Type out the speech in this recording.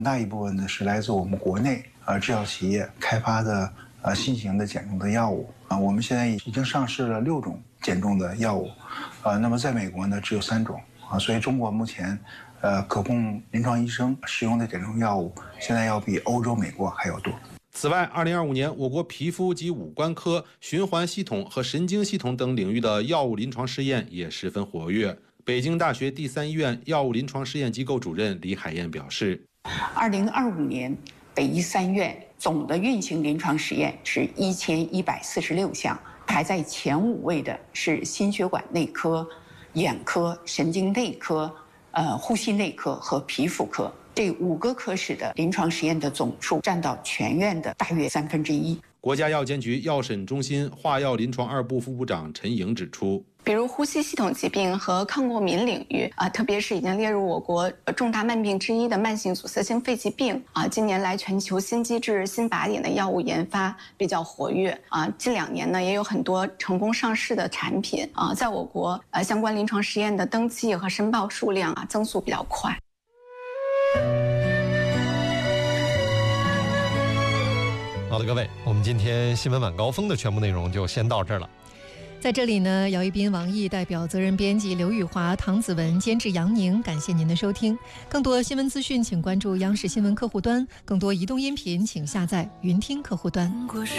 大一部分呢是来自我们国内制药企业开发的新型的减重的药物我们现在已经上市了6种减重的药物那么在美国呢只有3种所以中国目前可供临床医生使用的减重药物现在要比欧洲、美国还要多。 此外，2025年我国皮肤及五官科、循环系统和神经系统等领域的药物临床试验也十分活跃。北京大学第3医院药物临床试验机构主任李海燕表示 ，2025年北医3院总的运行临床实验是1146项，排在前5位的是心血管内科、眼科、神经内科、呼吸内科和皮肤科。这5个科室的临床实验的总数占到全院的大约1/3。 国家药监局药审中心化药临床2部副部长陈颖指出， 比如呼吸系统疾病和抗过敏领域特别是已经列入我国重大慢病之一的慢性阻塞性肺疾病近年来全球新机制、新靶点的药物研发比较活跃近2年呢也有很多成功上市的产品在我国相关临床实验的登记和申报数量增速比较快。 好的，各位，我们今天新闻晚高峰的全部内容就先到这儿了。 在这里呢，姚一斌、王毅代表责任编辑刘宇华、唐子文，监制杨宁，感谢您的收听。更多新闻资讯，请关注央视新闻客户端；更多移动音频，请下载云听客户端。